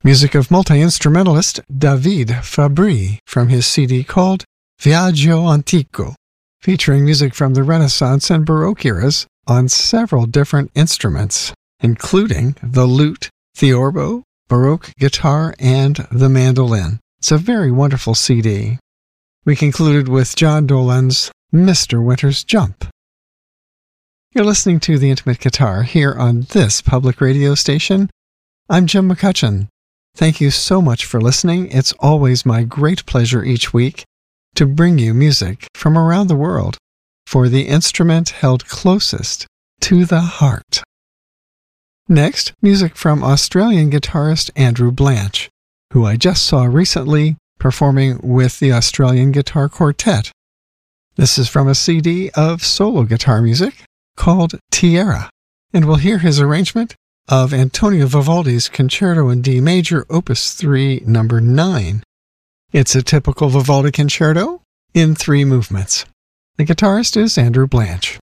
Music of multi-instrumentalist David Fabry from his CD called Viaggio Antico, featuring music from the Renaissance and Baroque eras on several different instruments, including the lute, theorbo, Baroque guitar, and the mandolin. It's a very wonderful CD. We concluded with John Dolan's Mr. Winter's Jump. You're listening to The Intimate Guitar here on this public radio station. I'm Jim McCutcheon. Thank you so much for listening. It's always my great pleasure each week to bring you music from around the world for the instrument held closest to the heart. Next, music from Australian guitarist Andrew Blanche, who I just saw recently performing with the Australian Guitar Quartet. This is from a CD of solo guitar music called Tierra, and we'll hear his arrangement of Antonio Vivaldi's Concerto in D Major, Opus 3, number 9. It's a typical Vivaldi concerto in 3 movements. The guitarist is Andrew Blanche.